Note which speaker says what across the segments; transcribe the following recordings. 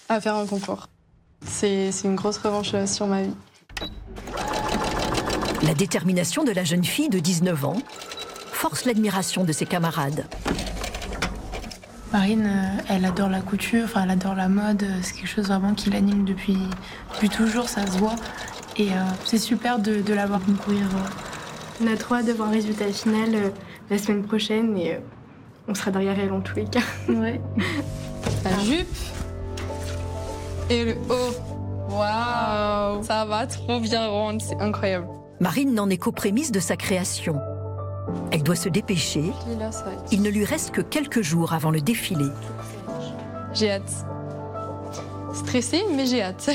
Speaker 1: à faire un concours. C'est une grosse revanche sur ma vie.
Speaker 2: La détermination de la jeune fille de 19 ans force l'admiration de ses camarades.
Speaker 3: Marine, elle adore la couture, enfin, elle adore la mode. C'est quelque chose vraiment qui l'anime depuis toujours, ça se voit. Et c'est super de la voir concourir.
Speaker 4: On a trop hâte de voir le résultat final la semaine prochaine et on sera derrière elle en tous les cas.
Speaker 3: Ouais.
Speaker 1: La jupe et le haut. Waouh, ça va trop bien rendre, c'est incroyable.
Speaker 2: Marine n'en est qu'aux prémices de sa création. Elle doit se dépêcher. Il ne lui reste que quelques jours avant le défilé.
Speaker 1: J'ai hâte. Stressée, mais j'ai hâte.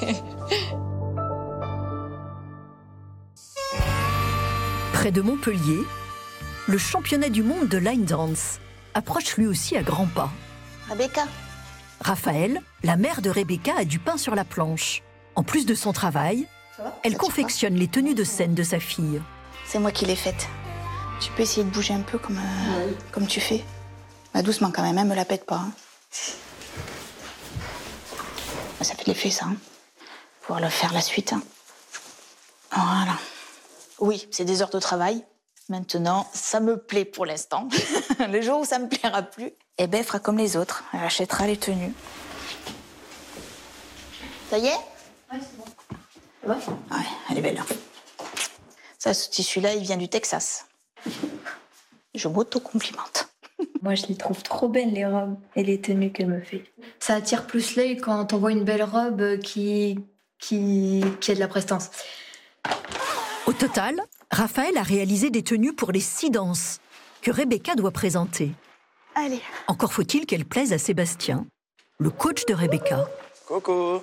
Speaker 2: Près de Montpellier, le championnat du monde de line dance approche lui aussi à grands pas.
Speaker 5: Rebecca.
Speaker 2: Raphaël, la mère de Rebecca, a du pain sur la planche. En plus de son travail, elle confectionne les tenues de scène de sa fille.
Speaker 5: C'est moi qui l'ai faite. Tu peux essayer de bouger un peu comme tu fais. Bah, doucement quand même, me la pète pas. Hein. Ça fait de l'effet, ça. Hein. Pouvoir le faire la suite. Hein. Voilà. Oui, c'est des heures de travail. Maintenant, ça me plaît pour l'instant. Le jour où ça me plaira plus, eh ben, elle fera comme les autres. Elle achètera les tenues. Ça y est?
Speaker 4: Ouais, c'est bon.
Speaker 5: Ça va? Ouais, elle est belle. Hein. Ça, ce tissu-là, il vient du Texas. Je m'auto-complimente.
Speaker 6: Moi, je les trouve trop belles, les robes et les tenues qu'elle me fait. Ça attire plus l'œil quand on voit une belle robe qui a de la prestance.
Speaker 2: Au total, Raphaël a réalisé des tenues pour les 6 danses que Rebecca doit présenter.
Speaker 5: Allez.
Speaker 2: Encore faut-il qu'elle plaise à Sébastien, le coach de Rebecca.
Speaker 7: Coco.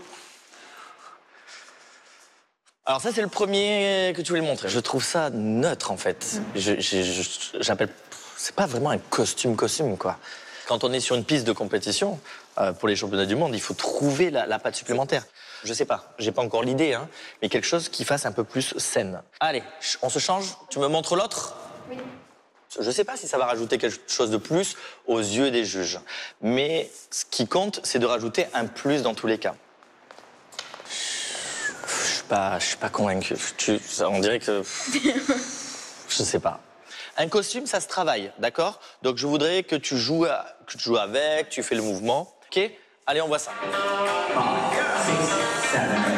Speaker 7: Alors ça, c'est le premier que tu voulais montrer. Je trouve ça neutre, en fait. J'appelle... C'est pas vraiment un costume, quoi. Quand on est sur une piste de compétition, pour les championnats du monde, il faut trouver la patte supplémentaire. Je sais pas, j'ai pas encore l'idée, hein, mais quelque chose qui fasse un peu plus scène. Allez, on se change? Tu me montres l'autre?
Speaker 4: Oui.
Speaker 7: Je sais pas si ça va rajouter quelque chose de plus aux yeux des juges. Mais ce qui compte, c'est de rajouter un plus dans tous les cas. Je suis pas convaincu. On dirait que... Je sais pas. Un costume, ça se travaille, d'accord? Donc je voudrais que tu joues avec, tu fais le mouvement. OK? Allez, on voit ça. 5, 6, 7,